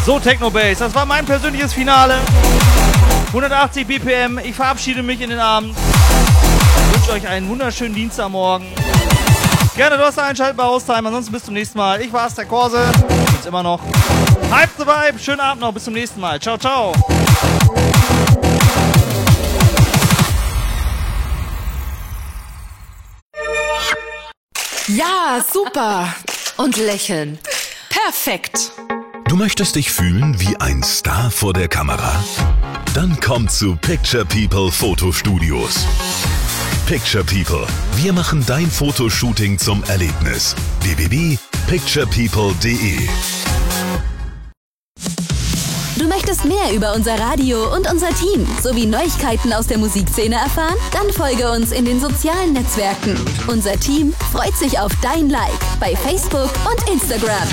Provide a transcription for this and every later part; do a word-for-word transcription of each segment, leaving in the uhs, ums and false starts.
So, Technobase, das war mein persönliches Finale. hundertachtzig B P M, ich verabschiede mich in den Abend. Ich wünsche euch einen wunderschönen Dienstagmorgen. Gerne dort einschalten bei Haustime, ansonsten bis zum nächsten Mal. Ich war's, der Korse. Gibt's immer noch. Hype the Vibe, schönen Abend noch, bis zum nächsten Mal. Ciao, ciao. Ja, super. Und lächeln. Perfekt. Du möchtest dich fühlen wie ein Star vor der Kamera? Dann komm zu Picture People Fotostudios. Picture People. Wir machen dein Fotoshooting zum Erlebnis. w w w punkt picture people punkt d e Du möchtest mehr über unser Radio und unser Team sowie Neuigkeiten aus der Musikszene erfahren? Dann folge uns in den sozialen Netzwerken. Unser Team freut sich auf dein Like bei Facebook und Instagram.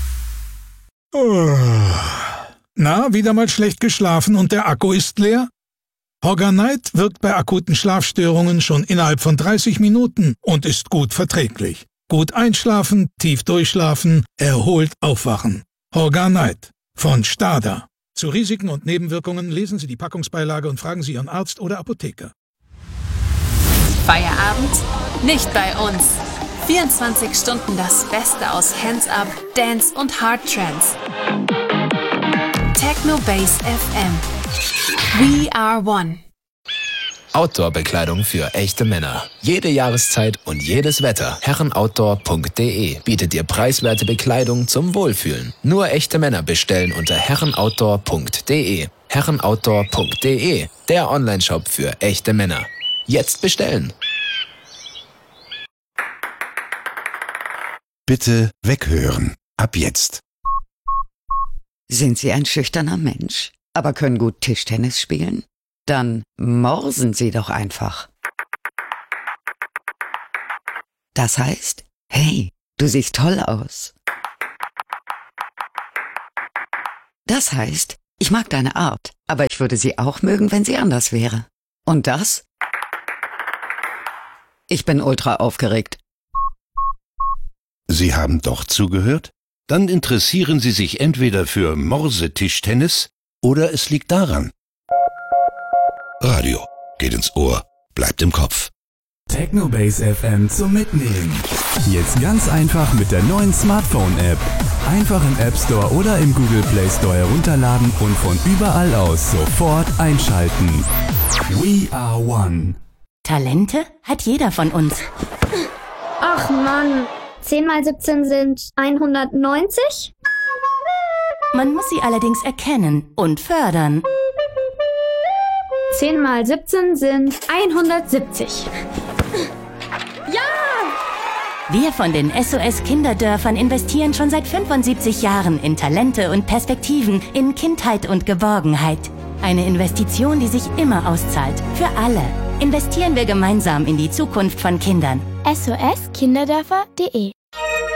Na, wieder mal schlecht geschlafen und der Akku ist leer? Horganite wirkt bei akuten Schlafstörungen schon innerhalb von dreißig Minuten und ist gut verträglich. Gut einschlafen, tief durchschlafen, erholt aufwachen. Horganite von Stada. Zu Risiken und Nebenwirkungen lesen Sie die Packungsbeilage und fragen Sie Ihren Arzt oder Apotheker. Feierabend? Nicht bei uns. vierundzwanzig Stunden das Beste aus Hands-Up, Dance und Hard Trance. Technobase F M. We are one. Outdoor-Bekleidung für echte Männer. Jede Jahreszeit und jedes Wetter. herrenoutdoor punkt d e bietet dir preiswerte Bekleidung zum Wohlfühlen. Nur echte Männer bestellen unter herrenoutdoor punkt d e. herrenoutdoor punkt d e, der Onlineshop für echte Männer. Jetzt bestellen. Bitte weghören. Ab jetzt. Sind Sie ein schüchterner Mensch, aber können gut Tischtennis spielen? Dann morsen Sie doch einfach. Das heißt, hey, du siehst toll aus. Das heißt, ich mag deine Art, aber ich würde sie auch mögen, wenn sie anders wäre. Und das? Ich bin ultra aufgeregt. Sie haben doch zugehört? Dann interessieren Sie sich entweder für Morsetischtennis oder es liegt daran. Radio geht ins Ohr, bleibt im Kopf. Technobase F M zum Mitnehmen. Jetzt ganz einfach mit der neuen Smartphone-App. Einfach im App Store oder im Google Play Store herunterladen und von überall aus sofort einschalten. We are one. Talente hat jeder von uns. Ach Mann, zehn mal siebzehn sind hundertneunzig? Man muss sie allerdings erkennen und fördern. zehn mal siebzehn sind hundertsiebzig. Ja! Wir von den S O S Kinderdörfern investieren schon seit fünfundsiebzig Jahren in Talente und Perspektiven, in Kindheit und Geborgenheit. Eine Investition, die sich immer auszahlt. Für alle. Investieren wir gemeinsam in die Zukunft von Kindern. S O S Kinderdörfer punkt de